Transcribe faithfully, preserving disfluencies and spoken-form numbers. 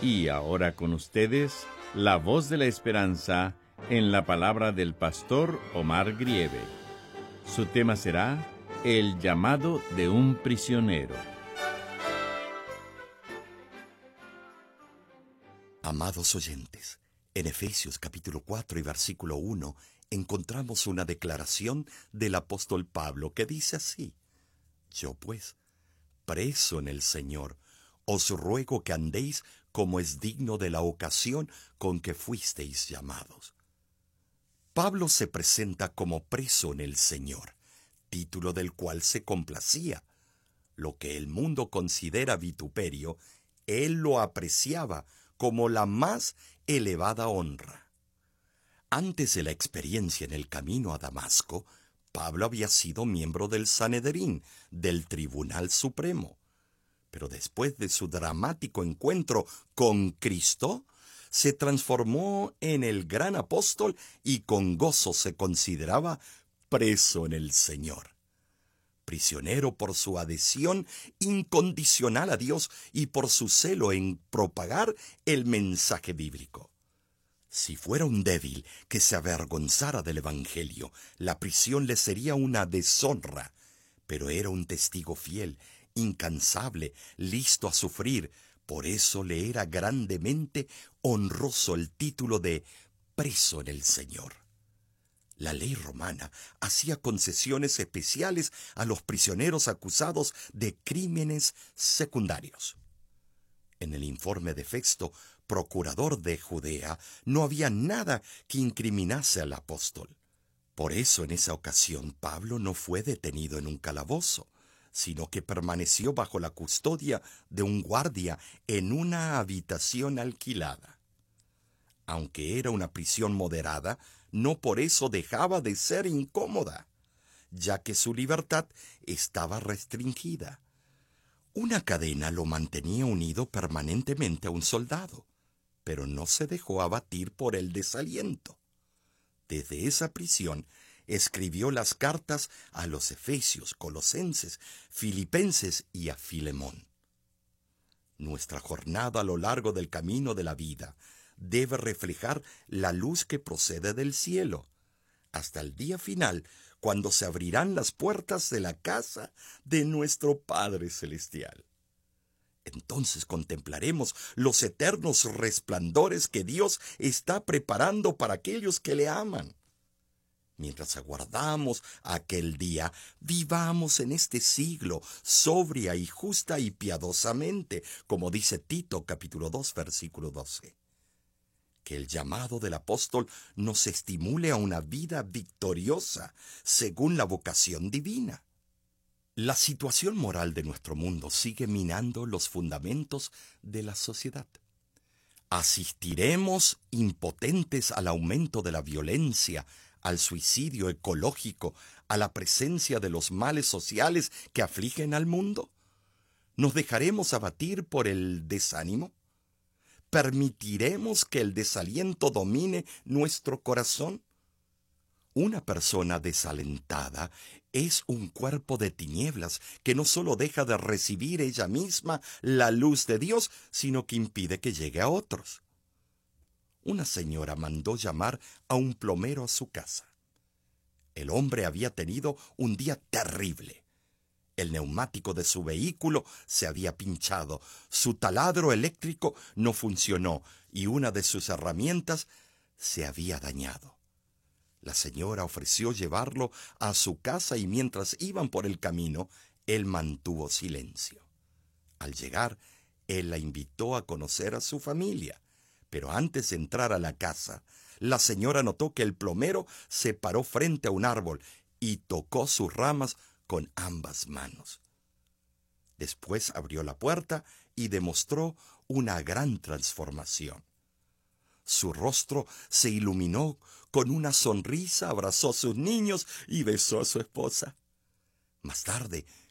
Y ahora con ustedes, la voz de la esperanza en la palabra del pastor Omar Grieve. Su tema será el llamado de un prisionero. Amados oyentes, en Efesios capítulo cuatro y versículo uno encontramos una declaración del apóstol Pablo que dice así: Yo pues, preso en el Señor, os ruego que andéis como es digno de la ocasión con que fuisteis llamados. Pablo se presenta como preso en el Señor, título del cual se complacía. Lo que el mundo considera vituperio, él lo apreciaba como la más elevada honra. Antes de la experiencia en el camino a Damasco, Pablo había sido miembro del Sanedrín, del Tribunal Supremo. Pero después de su dramático encuentro con Cristo, se transformó en el gran apóstol y con gozo se consideraba preso en el Señor. Prisionero por su adhesión incondicional a Dios y por su celo en propagar el mensaje bíblico. Si fuera un débil que se avergonzara del Evangelio, la prisión le sería una deshonra, pero era un testigo fiel, incansable, listo a sufrir. Por eso le era grandemente honroso el título de preso en el Señor. La ley romana hacía concesiones especiales a los prisioneros acusados de crímenes secundarios. En el informe de Festo, procurador de Judea, no había nada que incriminase al apóstol. Por eso en esa ocasión Pablo no fue detenido en un calabozo, sino que permaneció bajo la custodia de un guardia en una habitación alquilada. Aunque era una prisión moderada, no por eso dejaba de ser incómoda, ya que su libertad estaba restringida. Una cadena lo mantenía unido permanentemente a un soldado, pero no se dejó abatir por el desaliento. Desde esa prisión escribió las cartas a los Efesios, Colosenses, Filipenses y a Filemón. Nuestra jornada a lo largo del camino de la vida debe reflejar la luz que procede del cielo, hasta el día final, cuando se abrirán las puertas de la casa de nuestro Padre Celestial. Entonces contemplaremos los eternos resplandores que Dios está preparando para aquellos que le aman. Mientras aguardamos aquel día, vivamos en este siglo sobria y justa y piadosamente, como dice Tito capítulo dos, versículo doce. Que el llamado del apóstol nos estimule a una vida victoriosa según la vocación divina. La situación moral de nuestro mundo sigue minando los fundamentos de la sociedad. Asistiremos impotentes al aumento de la violencia, al suicidio ecológico, a la presencia de los males sociales que afligen al mundo. ¿Nos dejaremos abatir por el desánimo? ¿Permitiremos que el desaliento domine nuestro corazón? Una persona desalentada es un cuerpo de tinieblas que no solo deja de recibir ella misma la luz de Dios, sino que impide que llegue a otros. Una señora mandó llamar a un plomero a su casa. El hombre había tenido un día terrible. El neumático de su vehículo se había pinchado, su taladro eléctrico no funcionó y una de sus herramientas se había dañado. La señora ofreció llevarlo a su casa y mientras iban por el camino, él mantuvo silencio. Al llegar, él la invitó a conocer a su familia, pero antes de entrar a la casa, la señora notó que el plomero se paró frente a un árbol y tocó sus ramas con ambas manos. Después abrió la puerta y demostró una gran transformación. Su rostro se iluminó con una sonrisa, abrazó a sus niños y besó a su esposa. Más tarde,